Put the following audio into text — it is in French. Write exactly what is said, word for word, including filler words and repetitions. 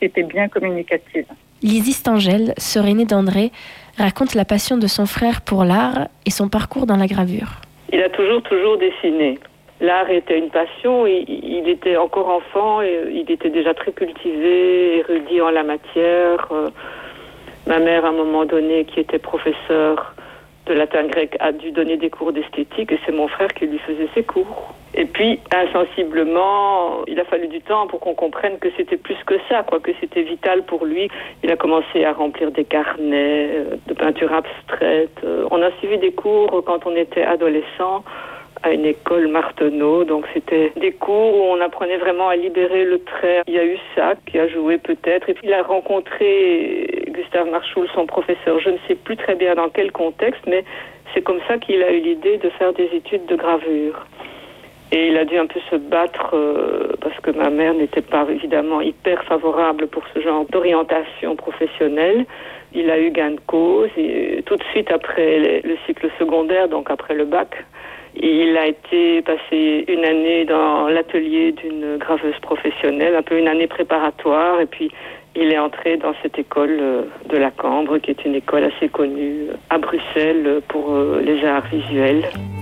qui était bien communicative. Lizzie Stangel, sœur aînée d'André, raconte la passion de son frère pour l'art et son parcours dans la gravure. Il a toujours, toujours dessiné. L'art était une passion, il, il était encore enfant, et il était déjà très cultivé, érudit en la matière. Ma mère, à un moment donné, qui était professeure de latin grec, a dû donner des cours d'esthétique et c'est mon frère qui lui faisait ses cours. Et puis, insensiblement, il a fallu du temps pour qu'on comprenne que c'était plus que ça, quoi, que c'était vital pour lui. Il a commencé à remplir des carnets de peinture abstraite. On a suivi des cours quand on était adolescent à une école Marteneau, donc c'était des cours où on apprenait vraiment à libérer le trait. Il y a eu ça qui a joué peut-être, et puis il a rencontré Gustave Marchoul, son professeur, je ne sais plus très bien dans quel contexte, mais c'est comme ça qu'il a eu l'idée de faire des études de gravure. Et il a dû un peu se battre euh, parce que ma mère n'était pas évidemment hyper favorable pour ce genre d'orientation professionnelle. Il a eu gain de cause et tout de suite après le cycle secondaire, donc après le bac, il a été passé une année dans l'atelier d'une graveuse professionnelle, un peu une année préparatoire, et puis il est entré dans cette école de la Cambre, qui est une école assez connue à Bruxelles pour les arts visuels.